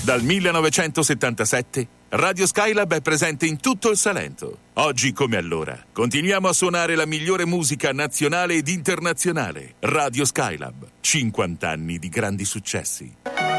Dal 1977 Radio Skylab è presente in tutto il Salento. Oggi come allora continuiamo a suonare la migliore musica nazionale ed internazionale. Radio Skylab, 50 anni di grandi successi.